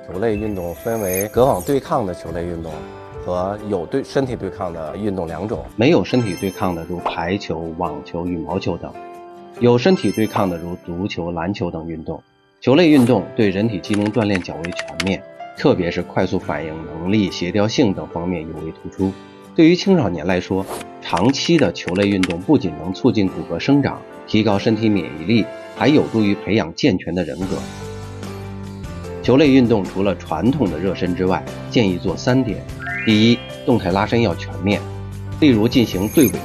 球类运动分为隔网对抗的球类运动和有身体对抗的运动两种。 没有身体对抗的如排球、网球、羽毛球等，有身体对抗的如足球、篮球等运动。球类运动对人体机能锻炼较为全面，特别是快速反应能力、协调性等方面尤为突出。对于青少年来说，长期的球类运动不仅能促进骨骼生长，提高身体免疫力，还有助于培养健全的人格。球类运动除了传统的热身之外，建议做3点。第一，动态拉伸要全面，例如进行对尾